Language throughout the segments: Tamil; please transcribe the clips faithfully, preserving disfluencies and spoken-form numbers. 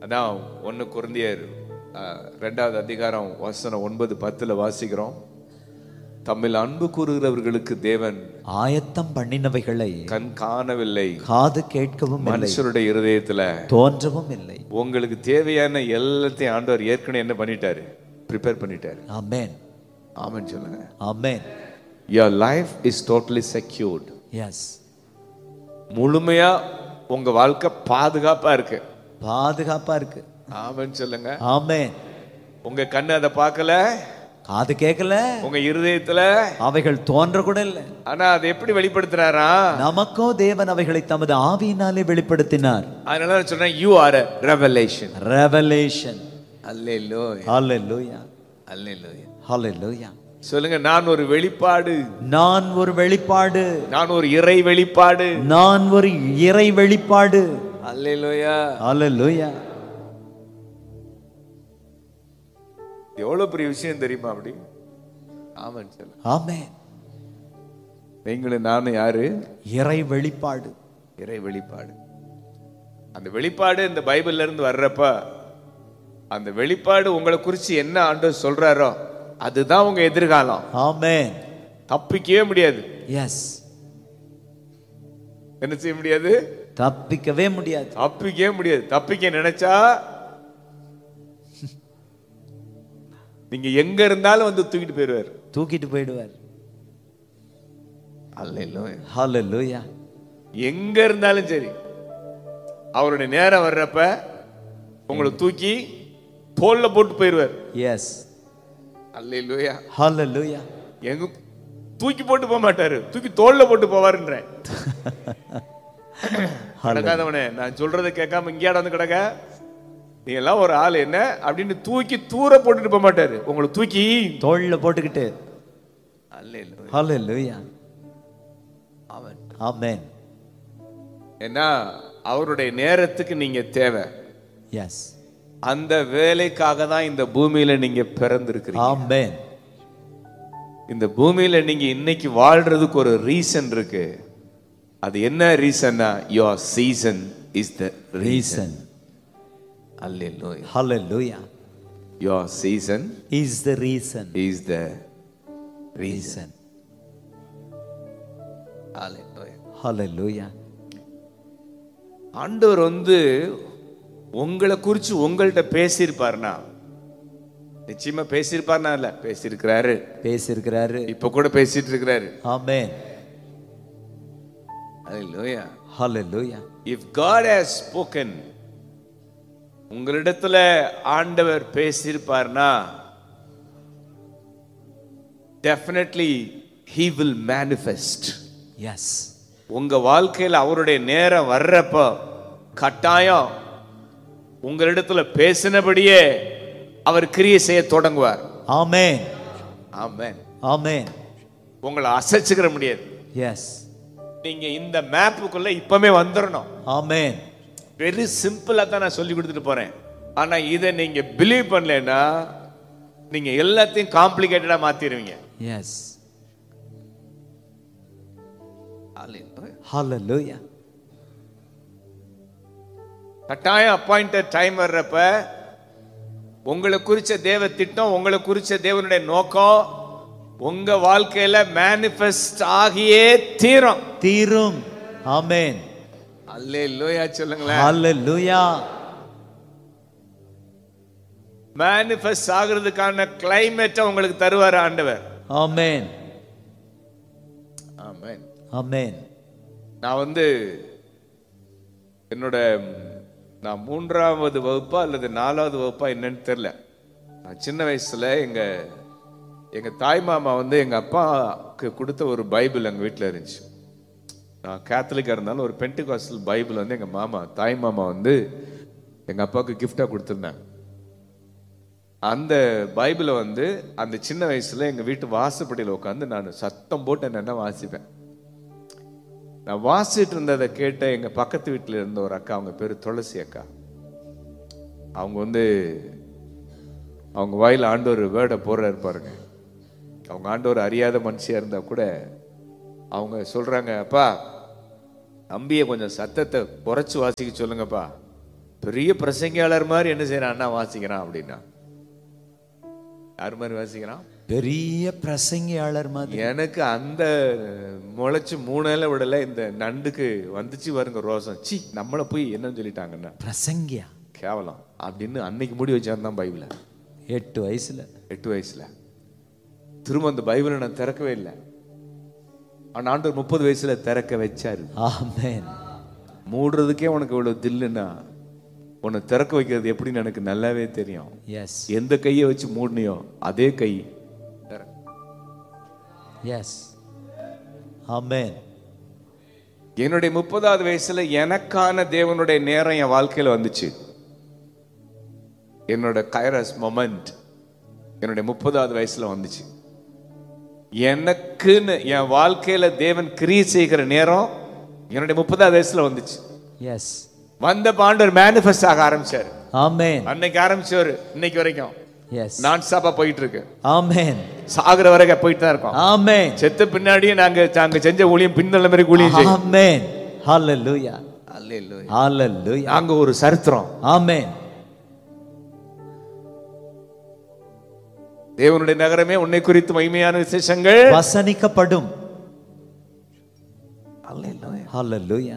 அதான் ஒன்னு கொரிந்தியர் ரெண்டாவது அதிகாரம் வசனம் ஒன்பது பத்துல வாசிக்கிறோம். தம்மில் அன்பு கூறுகிறவர்களுக்கு தேவன் ஆயத்தம் பண்ணினவைகளை கண் காணவில்லை, காது கேட்கவும் மனுஷருடைய இருதயத்துல தோன்றவும் இல்லை. உங்களுக்கு தேவையான எல்லாத்தையும் ஆண்டவர் ஏற்கனவே என்ன பண்ணிட்டாரு? ப்ரிப்பேர் பண்ணிட்டாரு. ஆமென். ஆமென் சொல்லுங்க. ஆமென். Your life is totally secured. Yes. முழுமையா உங்க வாழ்க்கை பாதுகாப்பா இருக்கு. பாதுகாப்பா இருக்கு. ஆமென் சொல்லுங்க. ஆமென். உங்க கண்ணு அதை பார்க்கல, காது கேட்கல, உங்க இருதயத்துல அவைகள் தோன்ற கூட இல்லை. ஆனா அதை எப்படி வெளிப்படுத்துறாரா? நமக்கோ தேவன் அவைகளை தமது ஆவியினாலே வெளிப்படுத்தினார். அதனால நான் சொல்றேன், you are a revelation. Revelation. Hallelujah. Hallelujah. Hallelujah. Hallelujah. சொல்லுங்க, நான் ஒரு வெளிப்பாடு. நான் ஒரு வெளிப்பாடு. நான் ஒரு இறை வெளிப்பாடு. நான் ஒரு இறை வெளிப்பாடு. அல்லேலூயா. அல்லேலூயா. எவ்வளவு பெரிய விஷயம் தெரியுமா? அப்படி ஆமென் சொல்லுங்க. ஆமென். நீங்களும் நானும் யாரு? இறை வெளிப்பாடு. இறை வெளிப்பாடு. அந்த வெளிப்பாடு இந்த பைபிள்ல இருந்து வர்றப்ப அந்த வெளிப்பாடு உங்களை குறித்து என்ன ஆண்டவர் சொல்றாரோ அதுதான் உங்க எதிர்காலம். ஆமென். தப்பிக்கவே முடியாது. எஸ். என்ன செய்ய முடியாது? தப்பிக்கவே முடியாது. தப்பிக்கவே முடியாது. தப்பிக்க நினைச்சா நீங்க எங்க இருந்தாலும் வந்து தூக்கிட்டு போயிடுவார். தூக்கிட்டு போயிடுவார். அல்லேலூயா. ஹல்லேலூயா. எங்க இருந்தாலும் சரி, அவருடைய நேரம் வர்றப்ப உங்களை தூக்கி தோல்ல போட்டு போயிடுவார். எஸ். அல்லேலூயா. ஹல்லேலூயா. எங்க தூக்கி போட்டு போக மாட்டாரு, தூக்கி தோல்ல போட்டு போவாருன்ற. நடக்காதவனே, நான் சொல்றதை கேட்காம இங்கேயாட வந்து கிடக்க, நீ எல்லாம் ஒரு ஆள் என்ன அப்படின்னு தூக்கி தூர போட்டுட்டு போக மாட்டாரு, உங்களை தூக்கி தோல்ல போட்டுக்கிட்டு. அல்லேலூயா. ஹல்லேலூயா. ஆமென். ஆமென். ஏன்னா அவருடைய நேரத்துக்கு நீங்க தேவை. எஸ். அந்த வேலைக்காக தான் இந்த பூமியில நீங்க பிறந்திருக்கிறீங்க. ஆமென். இந்த பூமியில நீங்க இன்னைக்கு வாழ்றதுக்கு ஒரு ரீசன் இருக்கு. அது என்ன ரீசன்னா, your season is the reason. Hallelujah. Hallelujah. Your season is the reason. is the reason. Hallelujah. Hallelujah. ஆண்டவர் வந்து உங்களை குறித்து உங்கள்கிட்ட பேசியிருப்பார்னா, நிச்சயமா பேசியிருப்பார்னா, இல்ல பேசியிருக்கிறாரு. பேசியிருக்கிறாரு. இப்ப கூட பேசிட்டு இருக்கிறாரு. ஆமென். Hallelujah. Hallelujah. If God has spoken, உங்களிடத்துல ஆண்டவர் பேசியிருப்பார்னா, definitely he will manifest. Yes. உங்க வாழ்க்கையில் அவருடைய நேரம் வர்றப்ப கட்டாயம் உங்களிடத்துல பேசினபடியே அவர் கிரியை செய்ய தொடங்குவார். ஆமென். ஆமென். ஆமென். உங்களை அசைச்சுக்கிற முடியாது. எஸ். நீங்க இந்த மேப்புக்குள்ள இப்பவே வந்துடணும். ஆமென். வெரி சிம்பிளா தான் நான் சொல்லி கொடுத்துட்டு போறேன். ஆனா இதை நீங்க பிலீவ் பண்ணலன்னா நீங்க எல்லாத்தையும் காம்ப்ளிகேட்டடா மாத்திடுவீங்க. எஸ். ஹல்லேலூயா. கட்டாயம் அப்பாயிண்டட் டைம் வர்றப்ப உங்களை குறிச்ச தேவ திட்டம், உங்களை குறிச்ச தேவனுடைய நோக்கம் உங்க வாழ்க்கையில மேனிஃபெஸ்ட் ஆகியே தீரும். தீரும். ஆமென். அல்லேலூயா சொல்லுங்களேன். ஹல்லேலூயா. மேனிஃபெஸ்ட் ஆகிறதுக்கான கிளைமேட்டை உங்களுக்கு தருவார் ஆண்டவர். ஆமென். ஆமென். ஆமென். நான் வந்து என்னோட நான் மூன்றாவது வகுப்பா அல்லது நாலாவது வகுப்பா என்னன்னு தெரியல. நான் சின்ன வயசுல எங்க எங்க தாய் மாமா வந்து எங்க அப்பாவுக்கு கொடுத்த ஒரு பைபிள் எங்க வீட்டில் இருந்துச்சு. நான் கேத்தலிக்கா இருந்தாலும் ஒரு பென்டிகாஸ்டல் பைபிள் வந்து எங்க மாமா தாய் மாமா வந்து எங்க அப்பாவுக்கு கிஃப்டா கொடுத்துருந்தாங்க. அந்த பைபிளை வந்து அந்த சின்ன வயசுல எங்க வீட்டு வாசப்படியில் உட்காந்து நான் சத்தம் போட்டு என்னென்ன வாசிப்பேன். நான் வாசிட்டு இருந்ததை கேட்ட எங்க பக்கத்து வீட்டில் இருந்த ஒரு அக்கா, அவங்க பேரு துளசி அக்கா. அவங்க வந்து அவங்க வாயில ஆண்டவர் வேர்டை போடுறாரு பாருங்க. அவங்க ஆண்டவர் அறியாத மனுஷியா இருந்தா கூட அவங்க சொல்றாங்க, அப்பா தம்பியை கொஞ்சம் சத்தத்தை குறைச்சு வாசிக்க சொல்லுங்கப்பா பெரிய பிரசங்கியாளர் மாதிரி என்ன செய்யறான், அண்ணா வாசிக்கிறான் அப்படின்னா யார் மாதிரி வாசிக்கிறான்? பெரிய பிரசங்கியாளர் மாதிரி. எனக்கு அந்த முளைச்சு மூணையில விடல, இந்த நண்டுக்கு வந்துச்சு வருங்க ரோசம். சி நம்மளை போய் என்னன்னு சொல்லிட்டாங்கன்னா பிரசங்கியா கேவலம் அப்படின்னு அன்னைக்கு முடி வச்சாருந்தான் பைபிள. எட்டு வயசுல எட்டு வயசுல திரும்ப அந்த பைபிளை நான் திறக்கவே இல்லை. ஆனா ஆண்டவர் முப்பது வயசுல திறக்க வச்சாரு. ஆமென். மூடுறதுக்கே உனக்கு இவ்வளவு தில்லுன்னா உன்னை திறக்க வைக்கிறது எப்படின்னு எனக்கு நல்லாவே தெரியும். எஸ் எந்த கையை வச்சு மூடனியோ அதே கை. எஸ் ஆமென். என்னுடைய முப்பதாவது வயசுல எனக்கான தேவனுடைய நேரம் என் வாழ்க்கையில வந்துச்சு. என்னோட கைரஸ் மொமெண்ட் என்னுடைய முப்பதாவது வயசுல வந்துச்சு. எனக்குன்னு என் வாழ்க்கையில தேவன் கிரியை செய்கிற நேரம் என்னுடைய முப்பதாவது வயசுல வந்துச்சு. எஸ் வந்த ஆண்டவர் மேனிஃபெஸ்ட் ஆக ஆரம்பிச்சாரு. ஆமென். அன்னைக்கு ஆரம்பிச்சவர் இன்னைக்கு வரைக்கும் எஸ் நான் ஸ்டாப்பா போயிட்டு இருக்கு. ஆமென். சாகுற வரைக்கும் போயிட்டு தான் இருக்கோம். ஆமென். செத்த பின்னாடியே நாங்க நாங்க செஞ்ச ஊழியம் பின்னல மாதிரி ஊழியம் செய்யும். ஆமென். ஹalleluya. ஹalleluya. ஹalleluya. நாங்க ஒரு சரித்திரம். ஆமென். தேவனுடைய நகரமே உன்னை குறித்து மகிமையான விசேஷங்கள் வசனிக்கப்படும். ஹalleluya. ஹalleluya.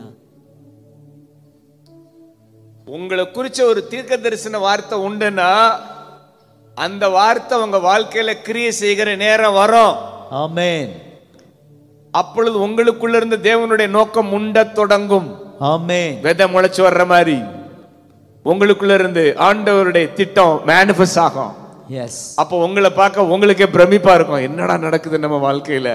உங்களை குறிச்ச ஒரு தீர்க்க தரிசன வார்த்தை உண்டுன்னா அந்த வார்த்தை உங்க வாழ்க்கையில கிரியை செய்கிற நேரம் வரும். ஆமென். அப்பொழுது உங்களுக்குள்ள இருந்து தேவனுடைய நோக்கம் உண்ட தொடங்கும். ஆமென். விதை முளைச்சு வர்ற மாதிரி உங்களுக்குள்ள இருந்து ஆண்டவருடைய திட்டம் மேனிஃபெஸ்ட் ஆகும். எஸ் அப்போ உங்களை பார்க்க உங்களுக்கே பிரமிப்பா இருக்கும், என்னடா நடக்குது நம்ம வாழ்க்கையில.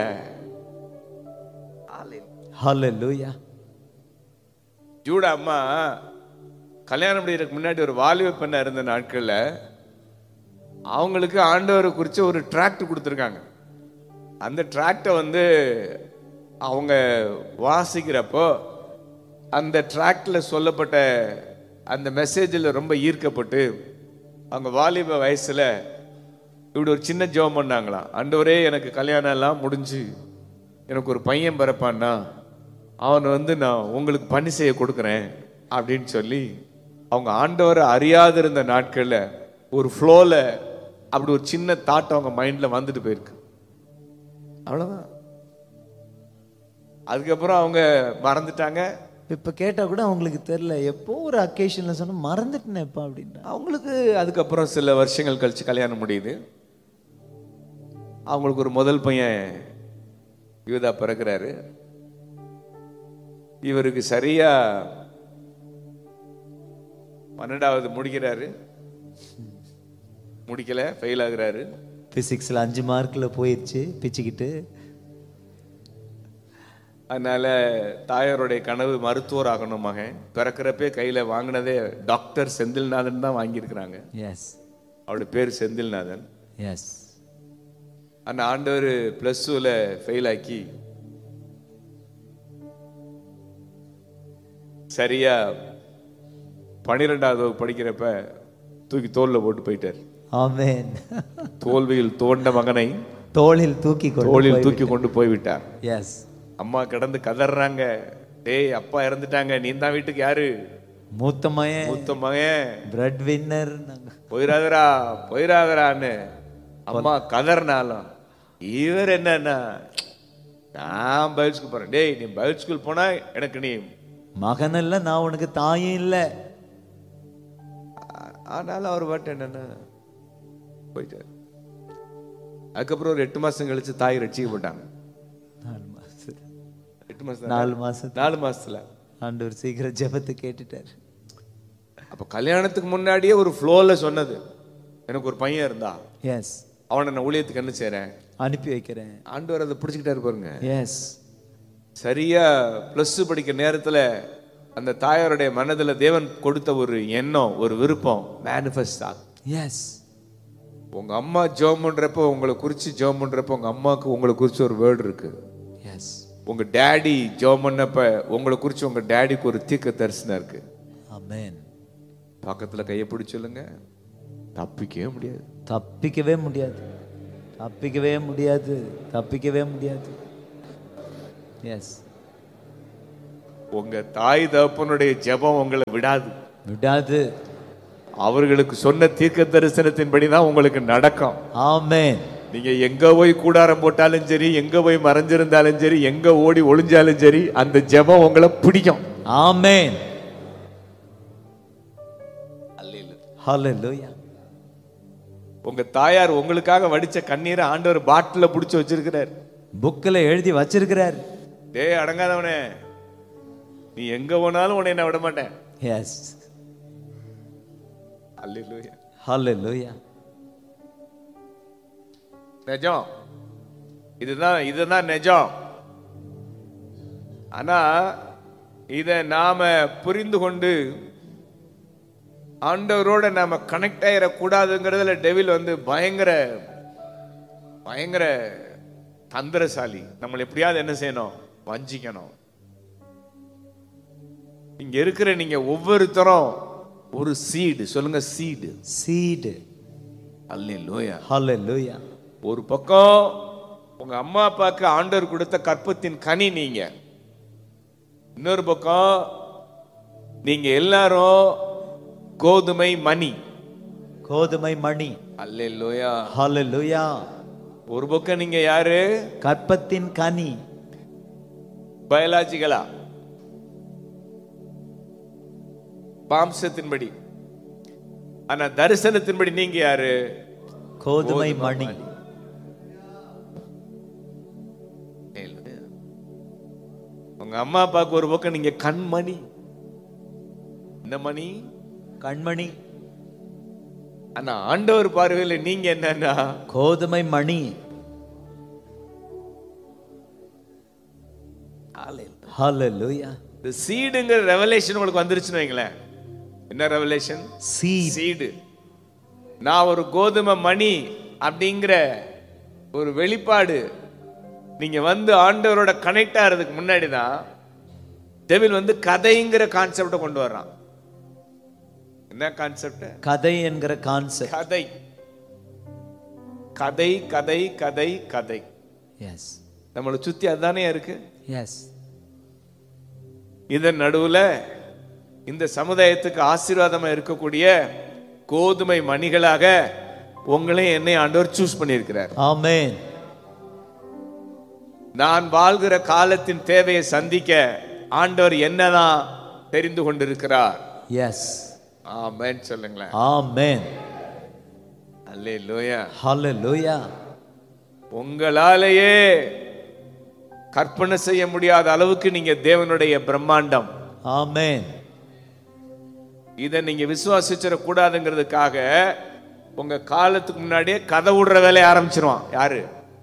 ஹalleluya. ஜூடா அம்மா கல்யாணம் முடியறதுக்கு முன்னாடி ஒரு வாலிப பெண்ணா இருந்த நாட்கள்ல அவங்களுக்கு ஆண்டவரை குறித்து ஒரு டிராக்ட் கொடுத்துருக்காங்க. அந்த டிராக்டை வந்து அவங்க வாசிக்கிறப்போ அந்த டிராக்டில் சொல்லப்பட்ட அந்த மெசேஜில் ரொம்ப ஈர்க்கப்பட்டு அவங்க வாலிப வயசில் இப்படி ஒரு சின்ன ஜெபம் பண்ணாங்களாம். ஆண்டவரே எனக்கு கல்யாணம் எல்லாம் முடிஞ்சு எனக்கு ஒரு பையன் பிறப்பான்னா அவனை வந்து நான் உங்களுக்கு பணி செய்ய கொடுக்குறேன் அப்படின்னு சொல்லி அவங்க ஆண்டவரை அறியாதிருந்த நாட்களில் ஒரு ஃப்ளோவில் அப்படி ஒரு சின்ன தாட் அவங்க மைண்டில் வந்துட்டு போயிருக்கு. அவ்வளோதான். அதுக்கப்புறம் அவங்க மறந்துட்டாங்க. இப்ப கேட்டா கூட அவங்களுக்கு தெரியல, எப்போ ஒரு அக்கேஷன்ல சொன்னா மறந்துட்டேன் எப்ப அப்படின்னா. அவங்களுக்கு அதுக்கப்புறம் சில வருஷங்கள் கழிச்சு கல்யாணம் முடியுது. அவங்களுக்கு ஒரு முதல் பையன் யூதா பிறக்கிறாரு. இவருக்கு சரியா பன்னெண்டாவது முடிக்கிறாரு, முடிக்கல, ஃபெயில் ஆகுறாரு. பிசிக்ஸ்ல அஞ்சு மார்க்ல போயிடுச்சு பிச்சுக்கிட்டு. அதனால தாயாருடைய கனவு மருத்துவர் ஆகணும் மகன். பிறக்கிறப்பே கையில வாங்கினதே டாக்டர் செந்தில்நாதன் தான் வாங்கியிருக்கிறாங்க. எஸ் அவருடைய பேர் செந்தில்நாதன். எஸ் அந்த ஆண்டவர் பிளஸ் டூல ஃபெயில் ஆக்கி சரியா பனிரெண்டாவது படிக்கிறப்ப தூக்கி தோல்ல போட்டு போயிட்டார். ஆமென். தோல்வியில் தோண்ட மகனை தோளில் தூக்கி கொண்டு தோளில் தூக்கி கொண்டு போய்விட்டார். எஸ் அம்மா கிடந்து கதறாங்க, டேய் அப்பா இறந்துட்டாங்க, நீ தான் வீட்டுக்கு யாரு? மூத்த மகன், மூத்த மகன், பிரெட் வின்னர். போயிராதரா போயிராதரான்னு அம்மா கதறினாலும் இவர் என்னன்னா நான் பைபிள் ஸ்கூல் போறேன். டேய் நீ பைபிள் ஸ்கூல் போனா எனக்கு நீ மகன் இல்ல, நான் உனக்கு தாயும் இல்ல. ஆனாலும் அவர் பாட்டு என்னன்னா போயிட்டார். அதுக்கப்புறம் ஒரு எட்டு மாசம் கழிச்சு தாய் ரட்சிக்கப்பட்டாங்க. நாலு மாசம் எட்டு மாசம் நாலு மாசம் நாலு மாசத்துல ஆண்டவர் சீக்கிரம் ஜெபத்தை கேட்டுட்டார். அப்ப கல்யாணத்துக்கு முன்னாடியே ஒரு ஃப்ளோல சொன்னது, எனக்கு ஒரு பையன் இருந்தா எஸ் அவனை நான் ஊழியத்துக்கு என்ன செய்றேன், அனுப்பி வைக்கிறேன். ஆண்டவர் அதை பிடிச்சிக்கிட்டாரு பாருங்க. எஸ் சரியா பிளஸ் டூ படிக்கிற நேரத்துல அந்த தாயாருடைய மனதுல தேவன் கொடுத்த ஒரு எண்ணம், ஒரு விருப்பம் மேனிஃபெஸ்ட் ஆகும். எஸ் உங்க அம்மா ஜெபம் பண்றப்போ உங்களை குறிச்சு ஜெபம் பண்றப்போ உங்க அம்மாவுக்கு உங்களை குறிச்சு ஒரு வேர்டு இருக்கு. எஸ் உங்க டேடி ஜெபம் பண்ணப்ப உங்களை குறிச்சு உங்க டேடிக்கு ஒரு தீர்க்க தரிசனம் இருக்கு. ஆமென். பக்கத்துல கையை பிடிச்சு சொல்லுங்க, தப்பிக்கவே முடியாது. தப்பிக்கவே முடியாது, தப்பிக்கவே முடியாது, தப்பிக்கவே முடியாது. எஸ் உங்க தாய் தகப்பனுடைய ஜெபம் உங்களை விடாது. விடாது. அவர்களுக்கு சொன்ன தீர்க்க தரிசனத்தின்படி தான் உங்களுக்கு நடக்கும். ஆமென். நீங்க எங்க போய் கூடாரம் போட்டாலும் சரி, எங்க போய் மறைஞ்சிருந்தாலும் சரி, எங்க ஓடி ஒளிஞ்சாலும் சரி, அந்த ஜெபம் உங்களை பிடிக்கும். ஆமென். ஹல்லேலூயா. உங்க தாயார் உங்களுக்காக வடிச்ச கண்ணீரை ஆண்டவர் பாட்டில புடிச்சு வச்சிருக்கிறார், புக்கில் எழுதி வச்சிருக்கிறார். டேய் அடங்காதவனே, நீ எங்க போனாலும் உன்னை நான் விட மாட்டேன். எஸ். அல்லேலூயா. ஹல்லேலூயா. நிஜம், இதுதான் இதுதான் நிஜம். ஆனா இத நாம புரிந்து கொண்டு ஆண்டவரோட நாம கனெக்ட் ஆயிடக்கூடாதுங்கிறதுல டெவில் வந்து பயங்கர பயங்கர தந்திரசாலி. நம்மளை எப்படியாவது என்ன செய்யணும்? வஞ்சிக்கணும். இங்க இருக்கிற நீங்க ஒவ்வொருத்தரும் ஒரு சீடு. சொல்லுங்க, சீடு. சீடு. அல்லேலூயா. ஹல்லேலூயா. ஒரு பக்கம் உங்க அம்மா அப்பாவுக்கு ஆண்டவர் கொடுத்த கற்பத்தின் கனி நீங்க, இன்னொரு பக்கம் நீங்க எல்லாரும் கோதுமை மணி. கோதுமை மணி. அல்லேலூயா. ஹல்லேலூயா. ஒரு பக்கம் நீங்க யாரு? கற்பத்தின் கனி. பயாலஜிக்கலா, மாம்சத்தின்படி. ஆனா தரிசனத்தின்படி நீங்க யாரு? கோதுமை மணி. உங்க அம்மா அப்பாவுக்கு ஒரு பக்கம் நீங்க கண்மணி. இந்த மணி கண்மணி. ஆனா ஆண்டவர் பார்வையில் நீங்க என்னன்னா கோதுமை மணி. ஹல்லேலூயா. இந்த சீடுங்கிற ரெவலேஷன் உங்களுக்கு வந்துருச்சுன்னு வைங்களேன். என்ன ரெவலேஷன்? சீடு. நான் ஒரு கோதுமை மணி அப்படிங்கிற ஒரு வெளிப்பாடு நீங்க வந்து ஆண்டவரோட கனெக்ட் ஆகிறதுக்கு முன்னாடி தான் டெவில் வந்து கதைங்கிற கான்செப்டை கொண்டு வர்றான். என்ன கான்செப்ட்? கதை என்கிற கான்செப்ட். கதை கதை கதை கதை கதை. எஸ். நம்மளை சுத்தி அதுதானே இருக்கு. எஸ். இதன் நடுவுல இந்த சமுதாயத்துக்கு ஆசீர்வாதமா இருக்கக்கூடிய கோதுமை மணிகளாக உங்களை என்னை ஆண்டவர் சூஸ் பண்ணியிருக்கிறார். ஆமென். நான் வாழ்கிற காலத்தின் தேவையை சந்திக்க ஆண்டவர் என்னதான் தெரிந்து கொண்டிருக்கிறார். எஸ். ஆமென் சொல்லுங்களேன். ஆமென். அல்லேலூயா. ஹல்லேலூயா. உங்களாலேயே கற்பனை செய்ய முடியாத அளவுக்கு நீங்க தேவனுடைய பிரம்மாண்டம். ஆமென். இதை நீங்க விசுவாசிச்சிட கூடாதுங்கிறதுக்காக உங்க காலத்துக்கு முன்னாடியே கதை விடுற வேலையை ஆரம்பிச்சிருவான். யாரு?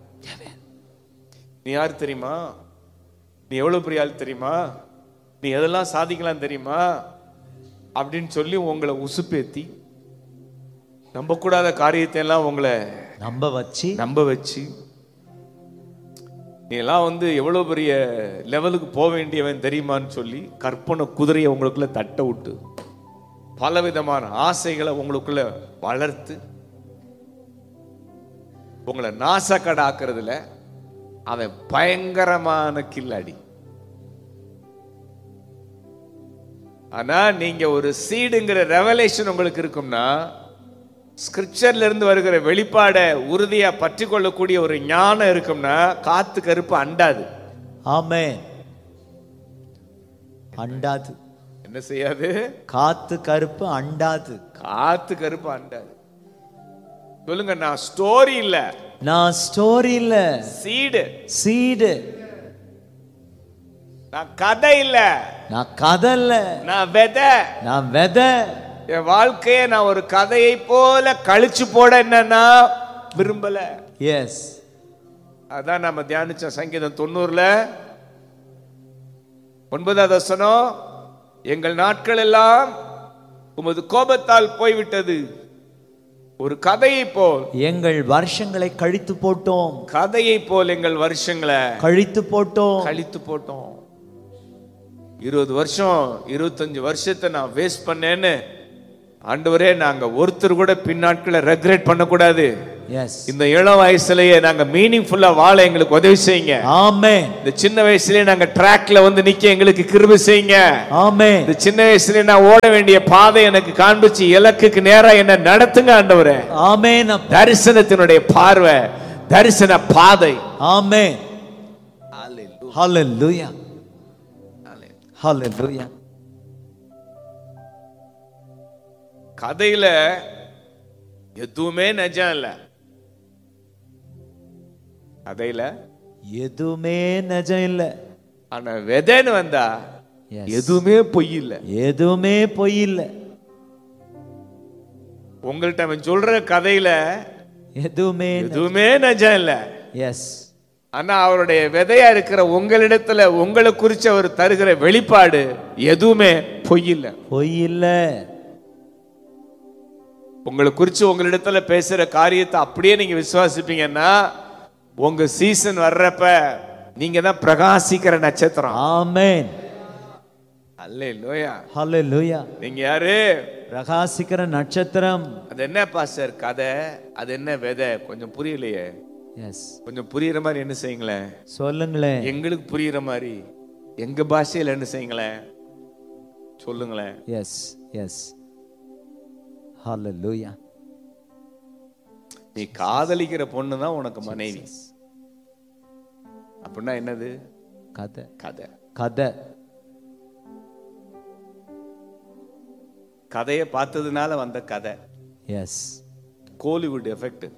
நீ யாரு தெரியுமா? நீ எவ்வளவு பெரிய ஆள் தெரியுமா? நீ எதெல்லாம் சாதிக்கலாம் தெரியுமா? அப்படின்னு சொல்லி உங்களை உசுப்பேத்தி நம்ப கூடாத காரியத்தை எல்லாம் உங்களை நம்ப வச்சு நம்ப வச்சு நீ எல்லாம் வந்து எவ்வளவு பெரிய லெவலுக்கு போக வேண்டியவன் தெரியுமான்னு சொல்லி கற்பனை குதிரையை உங்களுக்குள்ள தட்ட விட்டு பலவிதமான ஆசைகளை உங்களுக்குள்ள வளர்த்து உங்களை நாசக்கடாக்குறதுல அவன் பயங்கரமான கில்லாடி. ஆனா நீங்க ஒரு சீடுங்கிற ரெவலேஷன் உங்களுக்கு இருக்கும்னா, ஸ்கிரிப்சர்ல இருந்து வருகிற வெளிப்பாட உறுதியா பற்றி கொள்ளக்கூடிய ஒரு ஞானம் இருக்கும்னா, காத்து கருப்பு அண்டாது. ஆமென். அண்டாது. என்ன செய்யாது? காத்து கருப்பு அண்டாது. காத்து கருப்பு அண்டாது. சொல்லுங்க, நான் ஸ்டோரி இல்ல, நான் ஸ்டோரி இல்ல, சீடு. சீடு. நான் கதை இல்ல, நான் கதை இல்ல, நான் விதை. நான் விதை. என் வாழ்க்கையை நான் ஒரு கதையை போல கழிச்சு போட என்னன்னா விரும்பல. எஸ். அதான் நம்ம தியானிச்ச சங்கீதம் தொண்ணூறுல ஒன்பதாவது வசனம், எங்கள் நாட்கள் எல்லாம் உமது கோபத்தால் போய்விட்டது, ஒரு கதையை போல் எங்கள் வருஷங்களை கழித்து போட்டோம். கதையை போல் எங்கள் வருஷங்களை கழித்து போட்டோம். கழித்து போட்டோம். இருபது வருஷம் இருபத்தஞ்சு வருஷத்தை நான் வேஸ்ட் பண்ணேன்னு ஆண்டவரே நாங்க ஒருத்தர் கூட பின்னாட்களை ரெக்ரெட் பண்ணக்கூடாது. எஸ். இந்த இளம் வயசுலயே நாங்க மீனிங்ஃபுல்லா வாழ எங்களுக்கு உதவி செய்யுங்க. ஆமென். இந்த சின்ன வயசுலயே நாங்க ட்ராக்ல வந்து நிக்க எங்களுக்கு கிருபை செய்யுங்க. ஆமென். இந்த சின்ன வயசுலயே நான் ஓட வேண்டிய பாதை எனக்கு காண்பிச்சு இலக்குக்கு நேரா என்ன நடத்துங்க ஆண்டவரே. ஆமென். தரிசனத்தினுடைய பார்வை, தரிசன பாதை. ஆமென். ஹalleluya. ஹalleluya. கதையில எதுவுமே நிஜம் இல்ல. கதையில எதுவுமே நிஜம் இல்ல. ஆனா விதைன்னு வந்தா எதுவுமே பொய் இல்ல. எதுவுமே பொய் இல்ல. உங்கள்ட்ட அவன் சொல்ற கதையில எதுவுமே எதுவுமே நிஜம் இல்ல. எஸ். ஆனா அவருடைய விதையா இருக்கிற உங்களிடத்துல உங்களை குறிச்சு அவர் தருகிற வெளிப்பாடு எதுவுமே பொய் இல்ல. பொய் இல்ல. உங்களை குறிச்சு உங்களிடத்துல பேசுற காரியத்தை அப்படியே நீங்க விசுவாசிப்பீங்கன்னா உங்க சீசன் வர்றப்ப நீங்க தான் பிரகாசிக்கிற நட்சத்திரம். ஆமென். அல்லேலூயா. ஹalleluya. நீங்க யாரு? பிரகாசிக்கிற நட்சத்திரம். அது என்ன பாஸ்டர் கதை? அது என்ன விதை? கொஞ்சம் புரியலையே. எஸ். கொஞ்சம் புரியுற மாதிரி என்ன செய்யுங்களேன். சொல்லுங்களேன். எங்களுக்கு புரியுற மாதிரி எங்க பாஷையில என்ன செய்யுங்களேன், சொல்லுங்களேன். எஸ். எஸ். ஹalleluya. நீ காதலிக்கிற பொண்ணு தான் உனக்கு மனைவி அப்படின்னா என்னது? கதை. கதை. கதை. கதையை பார்த்ததுனால வந்த கதை. S. Kollywood effect,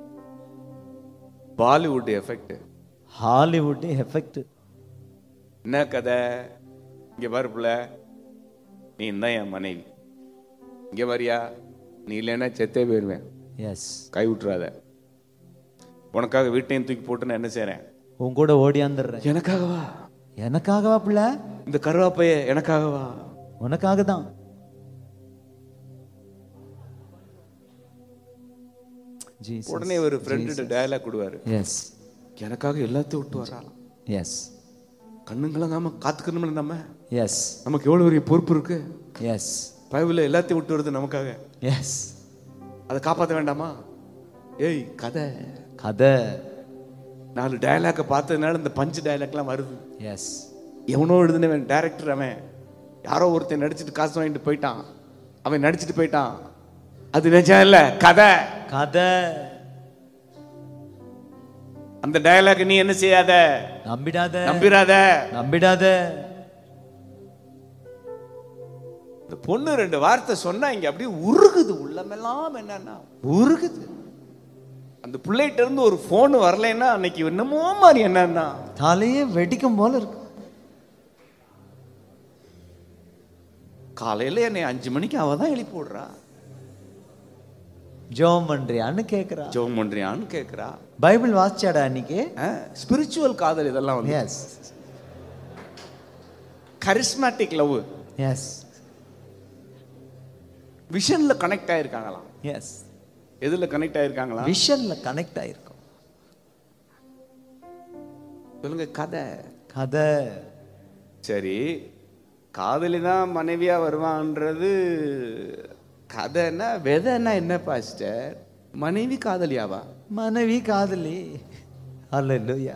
Bollywood effect, Hollywood effect. என்ன கதை? இங்க பாருப்புல, நீ தான் என் மனைவி, இங்க வரியா, நீ இல்லைன்னா செத்தே போயிருவேன். எஸ். கை விட்டுறாத. உனக்காக வீட்டையும் தூக்கி போட்டு நான் என்ன செய்யறேன், உன் கூட ஓடியாந்துடுறேன். எனக்காகவா? எனக்காகவா பிள்ளை? இந்த கருவாப்பைய எனக்காகவா? உனக்காக தான். உடனே ஒரு ஃப்ரெண்டு டயலாக் கொடுவாரு. எஸ். எனக்காக எல்லாத்தையும் விட்டு வராலாம். எஸ். கண்ணுங்களாம் காத்துக்கணும்ல நம்ம. எஸ். நமக்கு எவ்வளவு பெரிய பொறுப்பு இருக்கு. எஸ். பைபிள்ல எல்லாத்தையும் விட்டு வருது நமக்காக. எஸ். அதை காப்பாற்ற வேண்டாமா? ஏய் கதை. கதை. நாலு டயலாக்க பார்த்ததுனால இந்த பஞ்சு டயலாக்லாம் வருது. எஸ். எவனோ எழுதுனவன் டைரக்டர், அவன் யாரோ ஒருத்தன் நடிச்சுட்டு காசு வாங்கிட்டு போயிட்டான், அவன் நடிச்சுட்டு போயிட்டான். அது நிஜம் இல்ல, கதை. கதை. அந்த டயலாக் நீ என்ன செய்யாத, நம்பிடாத. நம்பிராத. நம்பிடாத. இந்த பொண்ணு ரெண்டு வார்த்தை சொன்னா இங்க அப்படியே உருகுது உள்ளமெல்லாம். என்னன்னா உருகுது. அந்த பிள்ளைகிட்ட இருந்து ஒரு போன் வரலைன்னா அன்னைக்கு என்னமோ மாதிரி என்னன்னா தலையே வெடிக்கும் போல இருக்கு. காலையில என்னை அஞ்சு மணிக்கு அவ தான் எழுப்பி விடுறா. ஜோம் பண்றியான்னு கேக்குறா. ஜோம் பண்றியான்னு கேக்குறா. பைபிள் வாசிச்சாடா அன்னைக்கு? ஸ்பிரிச்சுவல் காதல் இதெல்லாம் வந்து. S. Charismatic love. S. விஷன்ல connect ஆயிருக்காங்களாம். S. எதுல கனெக்ட் ஆயிருக்காங்களா? விஷன்ல கனெக்ட் ஆயிருக்கும். சொல்லுங்க. கதை. கதை. சரி, காதலி தான் மனைவியா வருவான்றது கதைன்னா, வெதைன்னா என்ன பாஸ்டர்? மனைவி காதலியாவா? மனைவி காதலி. அல்லேலூயா.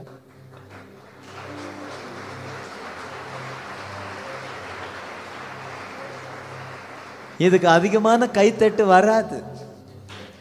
இதுக்கு அதிகமான கைத்தட்டு வராது.